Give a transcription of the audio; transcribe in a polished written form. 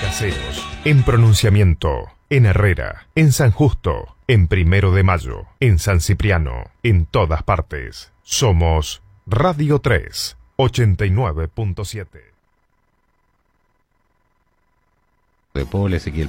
Caseros, en Pronunciamiento, en Herrera, en San Justo, en 1 de Mayo, en San Cipriano, en todas partes. Somos Radio 3, 89.7. De Paul Ezequiel